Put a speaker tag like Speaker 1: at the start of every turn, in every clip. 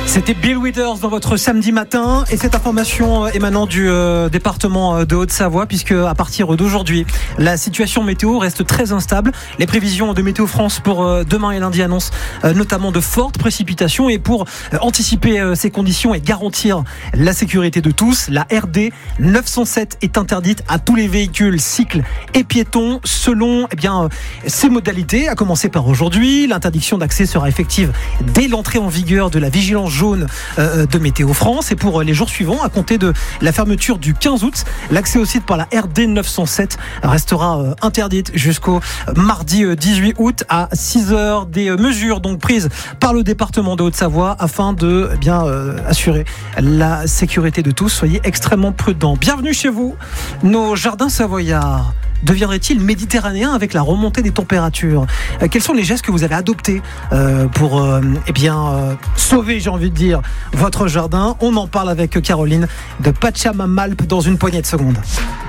Speaker 1: C'était Bill Withers dans votre samedi matin et cette information émanant du département de Haute-Savoie puisque à partir d'aujourd'hui, la situation météo reste très instable. Les prévisions de Météo France pour demain et lundi annoncent notamment de fortes précipitations et pour anticiper ces conditions et garantir la sécurité de tous, la RD 907 est interdite à tous les véhicules, cycles et piétons selon ces modalités, à commencer par aujourd'hui. L'interdiction d'accès sera effective dès l'entrée en vigueur de la vigilance jaune de Météo France et pour les jours suivants à compter de la fermeture du 15 août, l'accès au site par la RD 907 restera interdite jusqu'au mardi 18 août à 6h. Des mesures donc prises par le département de Haute-Savoie afin de assurer la sécurité de tous. Soyez extrêmement prudents. Bienvenue chez vous. Nos jardins savoyards deviendrait-il méditerranéen avec la remontée des températures ? Quels sont les gestes que vous avez adoptés pour sauver, j'ai envie de dire, votre jardin ? On en parle avec Caroline de Pachamamalp dans une poignée de secondes.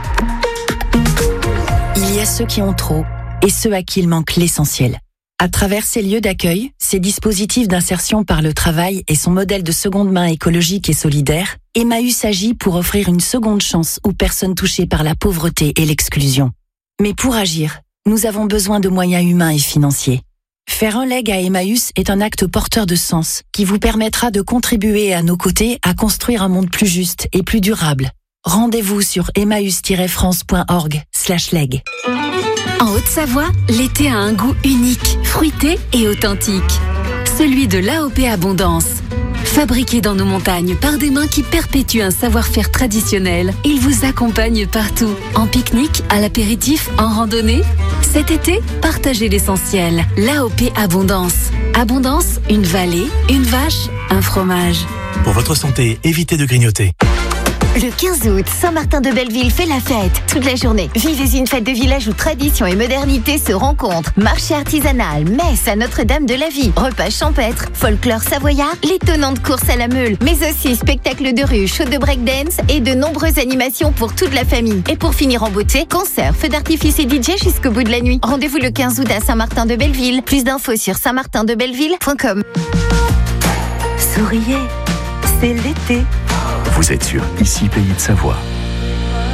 Speaker 2: Il y a ceux qui ont trop et ceux à qui il manque l'essentiel. À travers ces lieux d'accueil, ces dispositifs d'insertion par le travail et son modèle de seconde main écologique et solidaire, Emmaüs agit pour offrir une seconde chance aux personnes touchées par la pauvreté et l'exclusion. Mais pour agir, nous avons besoin de moyens humains et financiers. Faire un leg à Emmaüs est un acte porteur de sens qui vous permettra de contribuer à nos côtés à construire un monde plus juste et plus durable. Rendez-vous sur emmaüs-france.org/leg.
Speaker 3: En Haute-Savoie, l'été a un goût unique, fruité et authentique. Celui de l'AOP Abondance. Fabriqué dans nos montagnes par des mains qui perpétuent un savoir-faire traditionnel, il vous accompagne partout. En pique-nique, à l'apéritif, en randonnée. Cet été, partagez l'essentiel. L'AOP Abondance. Abondance, une vallée, une vache, un fromage.
Speaker 4: Pour votre santé, évitez de grignoter.
Speaker 5: Le 15 août, Saint-Martin-de-Belleville fait la fête toute la journée. Vivez une fête de village où tradition et modernité se rencontrent. Marché artisanal, messe à Notre-Dame-de-la-Vie, repas champêtres, folklore savoyard, l'étonnante course à la meule, mais aussi spectacle de rue, show de breakdance et de nombreuses animations pour toute la famille. Et pour finir en beauté, concert, feux d'artifice et DJ jusqu'au bout de la nuit. Rendez-vous le 15 août à Saint-Martin-de-Belleville. Plus d'infos sur saintmartindebelleville.com.
Speaker 6: Souriez, c'est l'été.
Speaker 7: Vous êtes sur Ici Pays de Savoie.